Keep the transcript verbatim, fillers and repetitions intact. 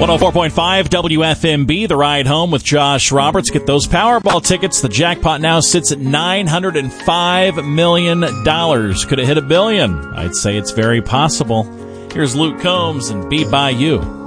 one oh four point five W F M B, The Ride Home with Josh Roberts. Get those Powerball tickets. The jackpot now sits at nine hundred five million dollars. Could it hit a billion? I'd say it's very possible. Here's Luke Combs and Be By You.